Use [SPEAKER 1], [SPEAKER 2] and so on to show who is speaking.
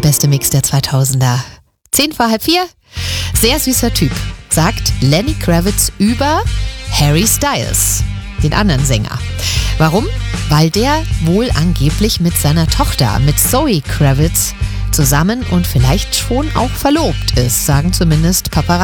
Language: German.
[SPEAKER 1] beste Mix der 2000er. 10 vor halb 4. Sehr süßer Typ, sagt Lenny Kravitz über Harry Styles, den anderen Sänger. Warum? Weil der wohl angeblich mit seiner Tochter, mit Zoe Kravitz, zusammen und vielleicht schon auch verlobt ist, sagen zumindest Paparazzi.